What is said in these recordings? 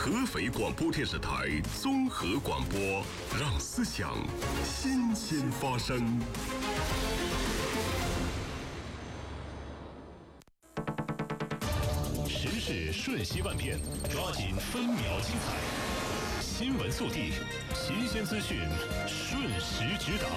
合肥广播电视台综合广播，让思想新鲜发生。 时事瞬息万变，抓紧分秒精彩。新闻速递，新鲜资讯，瞬时直达。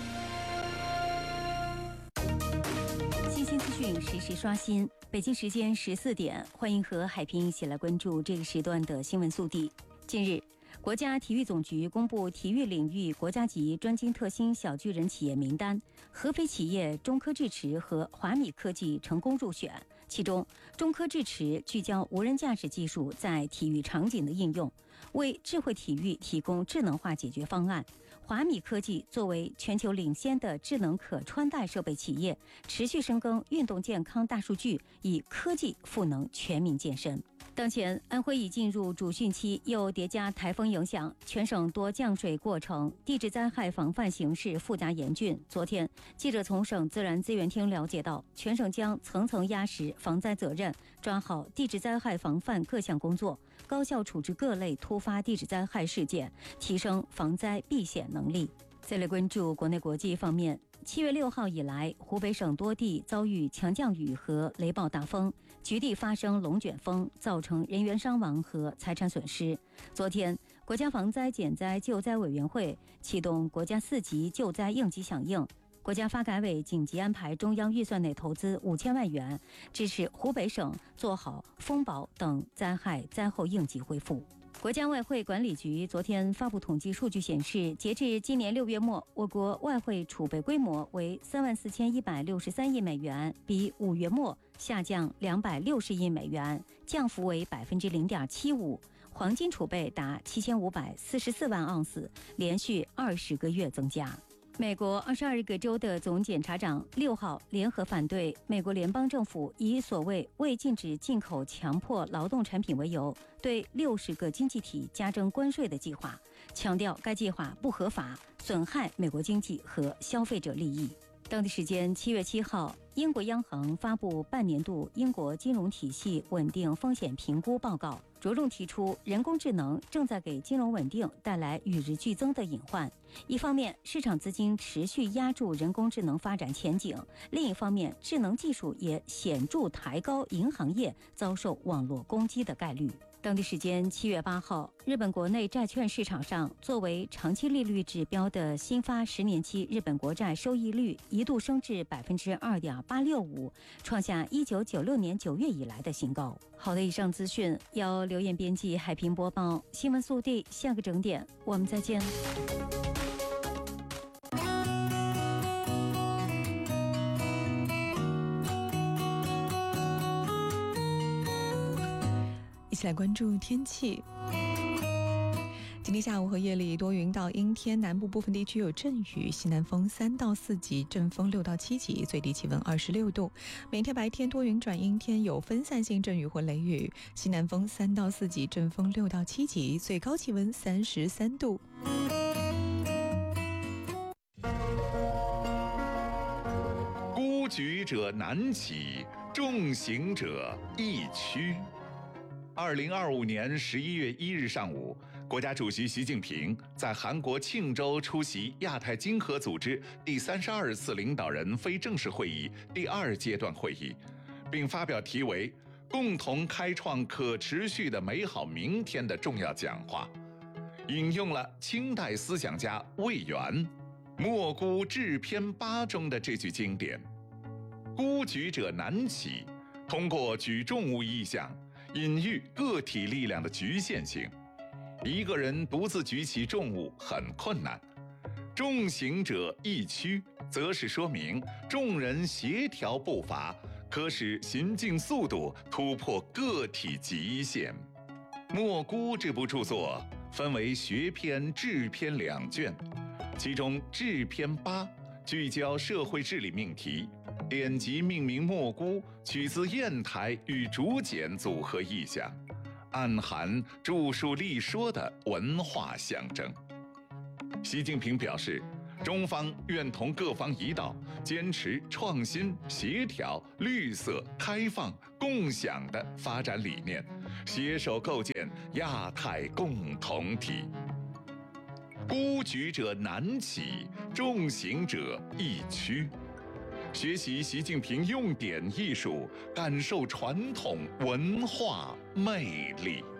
新鲜资讯实时刷新。北京时间14点，欢迎和海平一起来关注这个时段的新闻速递。近日，国家体育总局公布体育领域国家级专精特新小巨人企业名单，合肥企业中科智驰和华米科技成功入选。其中，中科智驰聚焦无人驾驶技术在体育场景的应用，为智慧体育提供智能化解决方案。华米科技作为全球领先的智能可穿戴设备企业，持续深耕运动健康大数据，以科技赋能全民健身。当前，安徽已进入主汛期，又叠加台风影响，全省多降水过程，地质灾害防范形势复杂严峻。昨天，记者从省自然资源厅了解到，全省将层层压实防灾责任，抓好地质灾害防范各项工作，高效处置各类突发地质灾害事件，提升防灾避险能力。再来关注国内国际方面。7月6号以来，湖北省多地遭遇强降雨和雷暴大风，局地发生龙卷风，造成人员伤亡和财产损失。昨天，国家防灾减灾救灾委员会启动国家4级救灾应急响应，国家发改委紧急安排中央预算内投资5000万元，支持湖北省做好风暴等灾害灾后应急恢复。国家外汇管理局昨天发布统计数据显示，截至今年6月末，我国外汇储备规模为34163亿美元，比5月末下降260亿美元，降幅为0.75%。黄金储备达7544万盎司，连续20个月增加。美国22个州的总检察长6号联合反对美国联邦政府以所谓未禁止进口强迫劳动产品为由，对60个经济体加征关税的计划，强调该计划不合法，损害美国经济和消费者利益。当地时间7月7号，英国央行发布半年度英国金融体系稳定风险评估报告，着重提出人工智能正在给金融稳定带来与日俱增的隐患。一方面，市场资金持续压住人工智能发展前景；另一方面，智能技术也显著抬高银行业遭受网络攻击的概率。当地时间7月8号，日本国内债券市场上，作为长期利率指标的新发10年期日本国债收益率一度升至2.865%，创下1996年9月以来的新高。好的，以上资讯由刘艳编辑，海平播报。新闻速递，下个整点我们再见。 一起来关注天气。今天下午和夜里多云到阴天，南部部分地区有阵雨，西南风3到4级，阵风6到7级，最低气温26度。每天白天多云转阴天，有分散性阵雨或雷雨，西南风3到4级，阵风6到7级，最高气温33度。 孤举者难起，重行者易趋。2025年11月1日上午，国家主席习近平在韩国庆州出席亚太经合组织第32次领导人非正式会议第2阶段会议，并发表题为《共同开创可持续的美好明天》的重要讲话，引用了清代思想家魏源莫孤致篇8中的这句经典：孤举者难起，通过举重物意象隐喻个体力量的局限性，一个人独自举起重物很困难；重行者易趋，则是说明众人协调步伐，可使行进速度突破个体极限。莫孤这部著作分为学篇、志篇2卷，其中志篇8聚焦社会治理命题，典籍命名莫孤，取自砚台与竹简组合意象，暗含著述立说的文化象征。习近平表示，中方愿同各方一道，坚持创新、协调、绿色、开放、共享的发展理念， 携手构建亚太共同体。孤举者难起，重行者易趋。学习习近平用典艺术，感受传统文化魅力。